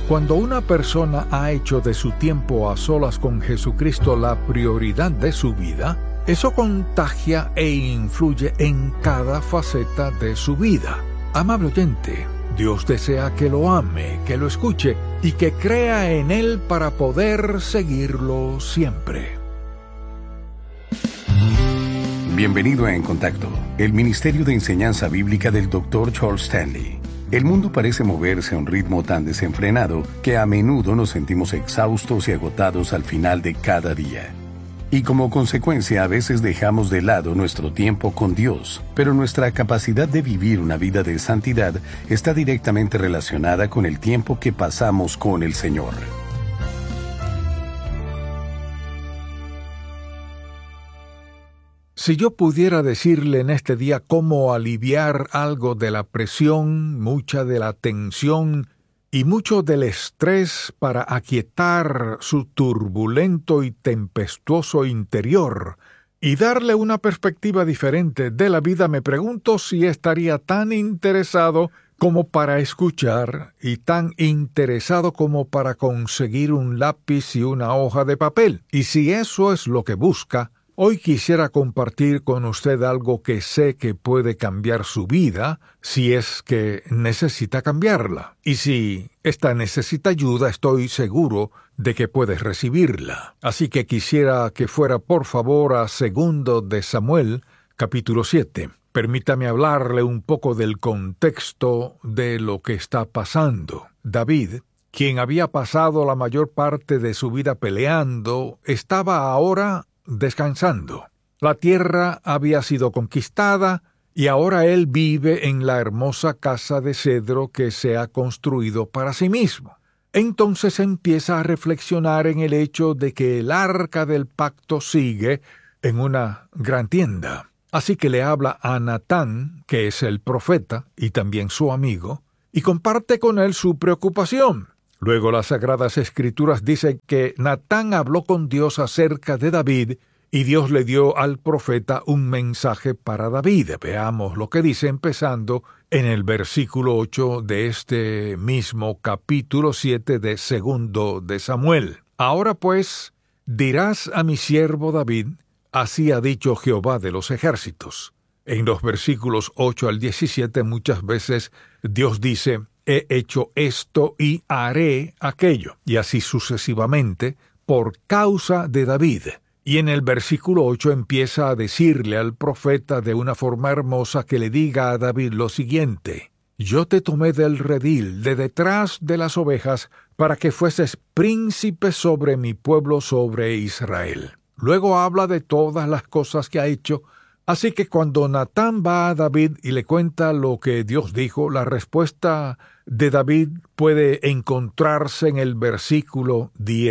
Cuando una persona ha hecho de su tiempo a solas con Jesucristo la prioridad de su vida, eso contagia e influye en cada faceta de su vida. Amable oyente, Dios desea que lo ame, que lo escuche y que crea en Él para poder seguirlo siempre. Bienvenido a En Contacto, el Ministerio de Enseñanza Bíblica del Dr. Charles Stanley. El mundo parece moverse a un ritmo tan desenfrenado que a menudo nos sentimos exhaustos y agotados al final de cada día. Y como consecuencia a veces dejamos de lado nuestro tiempo con Dios, pero nuestra capacidad de vivir una vida de santidad está directamente relacionada con el tiempo que pasamos con el Señor. Si yo pudiera decirle en este día cómo aliviar algo de la presión, mucha de la tensión y mucho del estrés para aquietar su turbulento y tempestuoso interior y darle una perspectiva diferente de la vida, me pregunto si estaría tan interesado como para escuchar y tan interesado como para conseguir un lápiz y una hoja de papel. Y si eso es lo que busca, hoy quisiera compartir con usted algo que sé que puede cambiar su vida si es que necesita cambiarla. Y si esta necesita ayuda, estoy seguro de que puede recibirla. Así que quisiera que fuera por favor a 2 de Samuel, capítulo 7. Permítame hablarle un poco del contexto de lo que está pasando. David, quien había pasado la mayor parte de su vida peleando, estaba ahora descansando. La tierra había sido conquistada y ahora él vive en la hermosa casa de cedro que se ha construido para sí mismo. Entonces empieza a reflexionar en el hecho de que el arca del pacto sigue en una gran tienda. Así que le habla a Natán, que es el profeta y también su amigo, y comparte con él su preocupación. Luego las Sagradas Escrituras dicen que Natán habló con Dios acerca de David y Dios le dio al profeta un mensaje para David. Veamos lo que dice empezando en el versículo 8 de este mismo capítulo 7 de 2 de Samuel. Ahora pues, dirás a mi siervo David, así ha dicho Jehová de los ejércitos. En los versículos 8 al 17 muchas veces Dios dice, he hecho esto y haré aquello, y así sucesivamente, por causa de David. Y en el versículo 8 empieza a decirle al profeta de una forma hermosa que le diga a David lo siguiente: yo te tomé del redil, de detrás de las ovejas, para que fueses príncipe sobre mi pueblo, sobre Israel. Luego habla de todas las cosas que ha hecho. Así que cuando Natán va a David y le cuenta lo que Dios dijo, la respuesta de David puede encontrarse en el versículo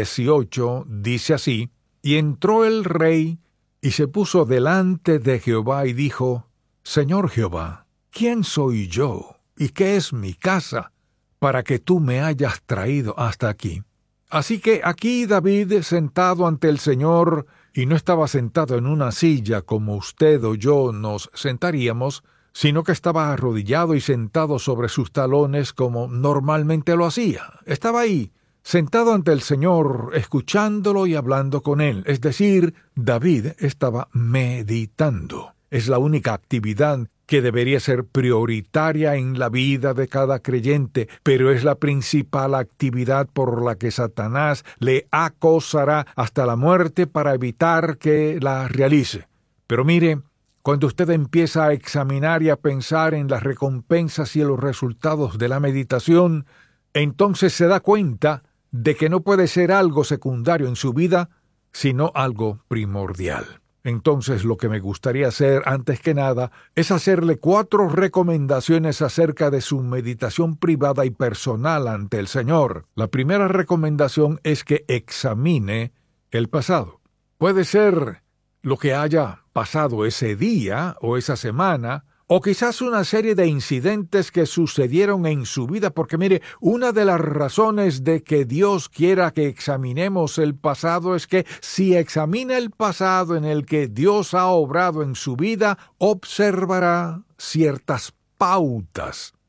18, dice así: y entró el rey y se puso delante de Jehová y dijo, Señor Jehová, ¿quién soy yo y qué es mi casa para que tú me hayas traído hasta aquí? Así que aquí David, sentado ante el Señor, y no estaba sentado en una silla como usted o yo nos sentaríamos, sino que estaba arrodillado y sentado sobre sus talones como normalmente lo hacía. Estaba ahí, sentado ante el Señor, escuchándolo y hablando con él. Es decir, David estaba meditando. Es la única actividad que debería ser prioritaria en la vida de cada creyente, pero es la principal actividad por la que Satanás le acosará hasta la muerte para evitar que la realice. Pero mire, cuando usted empieza a examinar y a pensar en las recompensas y en los resultados de la meditación, entonces se da cuenta de que no puede ser algo secundario en su vida, sino algo primordial. Entonces lo que me gustaría hacer antes que nada es hacerle 4 recomendaciones acerca de su meditación privada y personal ante el Señor. La primera recomendación es que examine el pasado. Puede ser lo que haya pasado ese día o esa semana, o quizás una serie de incidentes que sucedieron en su vida, porque mire, una de las razones de que Dios quiera que examinemos el pasado es que si examina el pasado en el que Dios ha obrado en su vida, observará ciertas pautas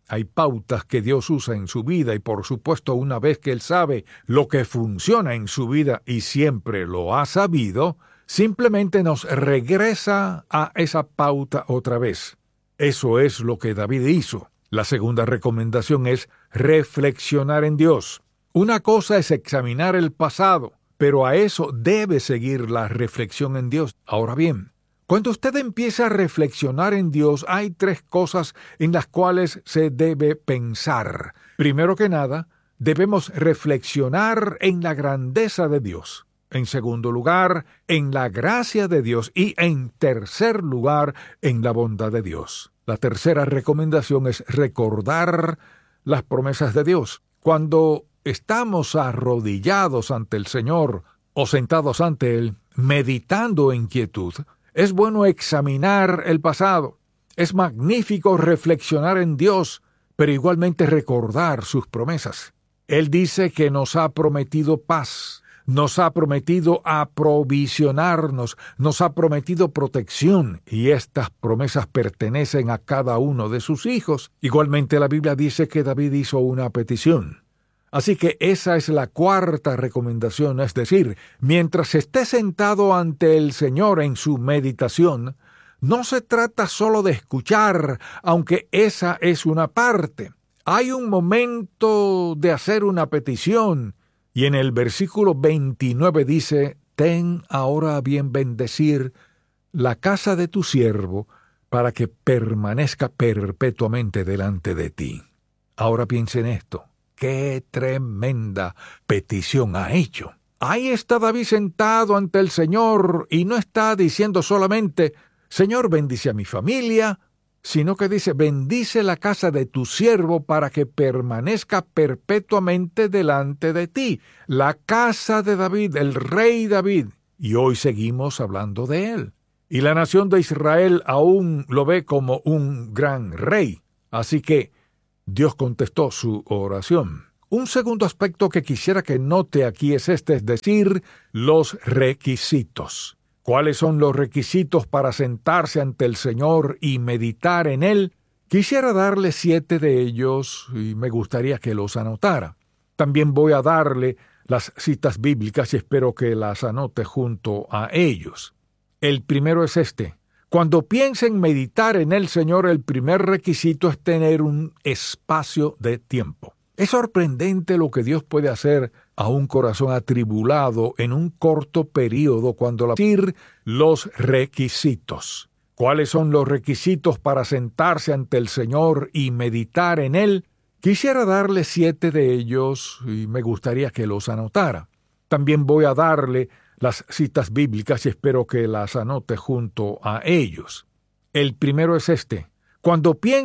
Hay pautas que Dios usa en su vida y por supuesto una vez que Él sabe lo que funciona en su vida y siempre lo ha sabido, simplemente nos regresa a esa pauta otra vez. Eso es lo que David hizo. La segunda recomendación es reflexionar en Dios. Una cosa es examinar el pasado, pero a eso debe seguir la reflexión en Dios. Ahora bien, cuando usted empieza a reflexionar en Dios, hay tres cosas en las cuales se debe pensar. Primero que nada, debemos reflexionar en la grandeza de Dios. En segundo lugar, en la gracia de Dios. Y en tercer lugar, en la bondad de Dios. La tercera recomendación es recordar las promesas de Dios. Cuando estamos arrodillados ante el Señor o sentados ante Él, meditando en quietud, es bueno examinar el pasado. Es magnífico reflexionar en Dios, pero igualmente recordar sus promesas. Él dice que nos ha prometido paz, nos ha prometido aprovisionarnos, nos ha prometido protección, y estas promesas pertenecen a cada uno de sus hijos. Igualmente la Biblia dice que David hizo una petición. Así que esa es la cuarta recomendación, es decir, mientras esté sentado ante el Señor en su meditación, no se trata solo de escuchar, aunque esa es una parte. Hay un momento de hacer una petición, y en el versículo 29 dice, «Ten ahora a bien bendecir la casa de tu siervo, para que permanezca perpetuamente delante de ti». Ahora piensa en esto. ¡Qué tremenda petición ha hecho! Ahí está David sentado ante el Señor y no está diciendo solamente, «Señor, bendice a mi familia», sino que dice, «Bendice la casa de tu siervo para que permanezca perpetuamente delante de ti». La casa de David, el rey David. Y hoy seguimos hablando de él. Y la nación de Israel aún lo ve como un gran rey. Así que Dios contestó su oración. Un segundo aspecto que quisiera que note aquí es decir, los requisitos. ¿Cuáles son los requisitos para sentarse ante el Señor y meditar en Él? Quisiera darle 7 de ellos y me gustaría que los anotara. También voy a darle las citas bíblicas y espero que las anote junto a ellos. El primero es este. Cuando piense en meditar en el Señor, el primer requisito es tener un espacio de tiempo. Es sorprendente lo que Dios puede hacer a un corazón atribulado en un corto periodo cuando decir los requisitos. ¿Cuáles son los requisitos para sentarse ante el Señor y meditar en Él? Quisiera darle 7 de ellos y me gustaría que los anotara. También voy a darle las citas bíblicas y espero que las anote junto a ellos. El primero es este. Cuando piense